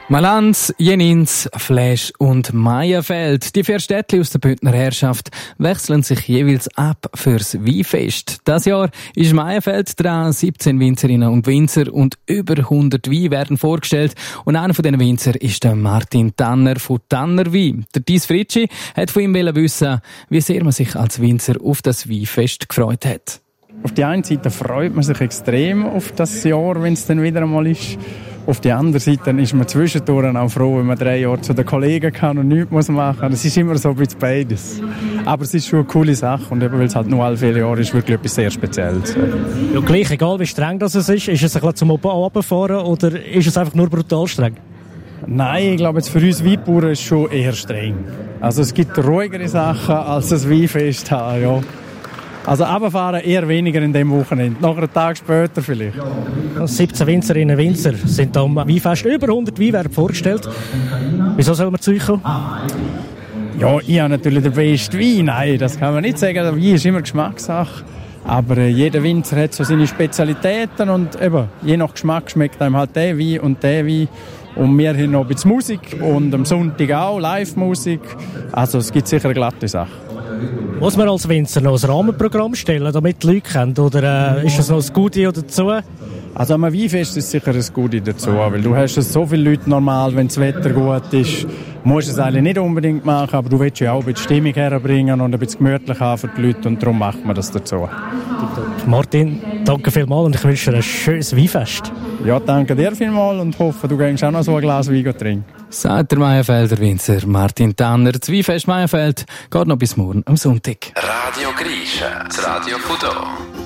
Malanz, Jenins, Fläsch und Maienfeld. Die 4 Städte aus der Bündner Herrschaft wechseln sich jeweils ab fürs Weinfest. Das Jahr ist Maienfeld dran, 17 Winzerinnen und Winzer und über 100 Weine werden vorgestellt. Und einer von diesen Winzer ist der Martin Tanner von Tanner Wein. Der Thies Fritschi hat von ihm wissen, wie sehr man sich als Winzer auf das Weinfest gefreut hat. Auf die einen Seite freut man sich extrem auf das Jahr, wenn es dann wieder einmal ist. Auf die andere Seite ist man zwischendurch auch froh, wenn man 3 Jahre zu den Kollegen kann und nichts machen muss. Das ist immer so ein bisschen beides. Aber es ist schon eine coole Sache und eben, weil es halt nur alle viele Jahre ist, wirklich etwas sehr Spezielles. Ja, gleich, egal wie streng das ist es ein bisschen zum Runterfahren oder ist es einfach nur brutal streng? Nein, ich glaube, jetzt für uns Weinbauern ist es schon eher streng. Also es gibt ruhigere Sachen als das Weinfest haben, ja. Also runterfahren eher weniger in dem Wochenende. Noch einen Tag später vielleicht. 17 Winzerinnen und Winzer sind am Weinfest. Über 100 Weine werden vorgestellt. Wieso soll man zu euch kommen? Ja, ich habe natürlich den besten Wein. Nein, das kann man nicht sagen. Der Wein ist immer Geschmackssache. Aber jeder Winzer hat so seine Spezialitäten und eben, je nach Geschmack schmeckt einem halt der Wein und der Wein. Und wir haben noch ein bisschen Musik und am Sonntag auch Live-Musik. Also es gibt sicher eine glatte Sache. Muss man als Winzer noch ein Rahmenprogramm stellen, damit die Leute kennen? Oder ist das noch ein Goodie dazu? Also am Weinfest ist sicher ein Goodie dazu, weil du hast so viele Leute normal, wenn das Wetter gut ist, musst du es eigentlich nicht unbedingt machen, aber du willst ja auch ein bisschen Stimmung herbringen und ein bisschen gemütlich haben für die Leute und darum macht man das dazu. Martin, danke vielmals und ich wünsche dir ein schönes Weinfest. Ja, danke dir vielmals und hoffe, du gehst auch noch so ein Glas Wein trinken. Sagt der Maienfelder Winzer Martin Tanner. Das Weinfest Maienfeld geht noch bis morgen am Sonntag. Radio Grische, das Radio von hier.